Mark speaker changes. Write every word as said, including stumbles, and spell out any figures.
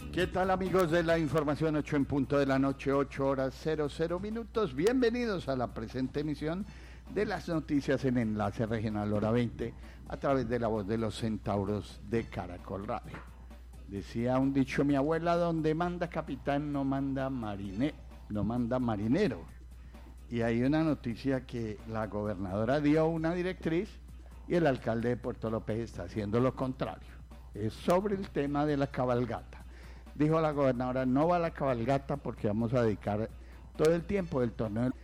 Speaker 1: ¿Qué tal, amigos de la información? Ocho en punto de la noche, ocho horas cero cero minutos. Bienvenidos a la presente emisión de las noticias en Enlace Regional Hora veinte a través de la voz de los centauros de Caracol Radio. Decía un dicho mi abuela: donde manda capitán no manda marine, no manda marinero. Y hay una noticia que la gobernadora dio una directriz y el alcalde de Puerto López está haciendo lo contrario. Es sobre el tema de la cabalgata. Dijo la gobernadora: no va a la cabalgata porque vamos a dedicar todo el tiempo del torneo